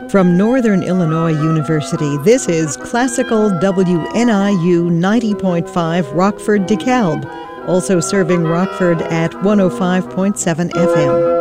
From Northern Illinois University, this is Classical WNIU 90.5 Rockford DeKalb, also serving Rockford at 105.7 FM.